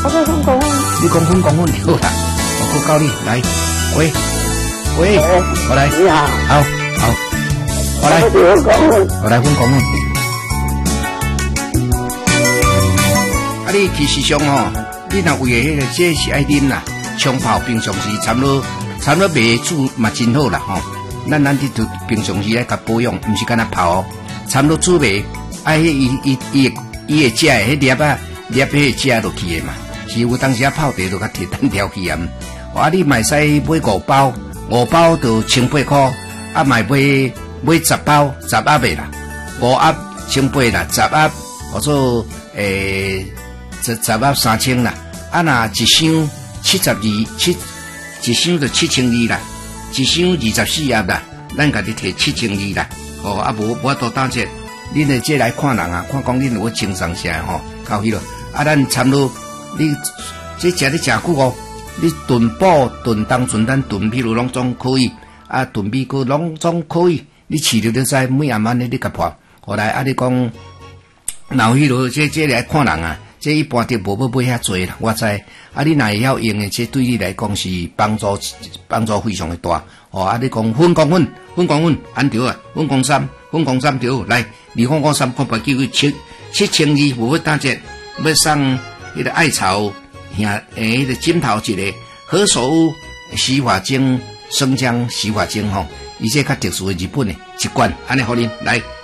我在分公分。 你讲分公分好啦，我教你来，喂，我来， 你好， 好，我来，我来分公分。啊，你其实上吼，你若为迄个这是爱啉啦，冲泡平常时差不多卖煮嘛真好啦吼。咱伫平常时咧甲保养，毋是干那泡哦，差不多煮卖，啊，伊会食的迄粒啊，粒迄食落去的嘛。是有当时啊泡茶就较摕单条去啊。啊，你买使买5包就18块，啊买10包10盒的啦，5盒18啦，10盒或者10盒3000啦，啊那一箱72一箱就7200啦，一箱24盒啦，咱家己摕7200啦，哦啊无我多打折，恁的这来看人啊，看讲恁有精神啥吼，到迄落，啊咱差不多你这食得诚久哦，你炖补炖当纯咱炖譬如拢总可以，啊炖米糕拢总可以，你饲着就知每暗晚你甲破，后来啊你讲，然后迄落这来看人啊。这一般就无要买遐济啦，我知。啊，你若会晓用的，这对你来讲是帮助非常的大。哦，啊，你讲分公分按条啊，分公3条，来253块8叫佢7200，无要打折，要送迄个艾草兄迄个枕头一个，何首乌洗发精、生姜洗发精吼，伊这较特殊的日本的一罐，安尼互恁来。